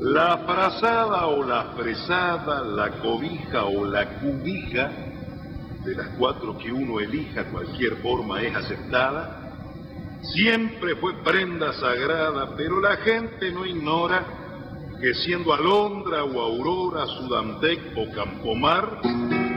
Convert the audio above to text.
La frazada o la fresada, la cobija o la cubija, de las cuatro que uno elija, cualquier forma es aceptada. Siempre fue prenda sagrada, pero la gente no ignora que siendo alondra o aurora, Sudantec o Campomar,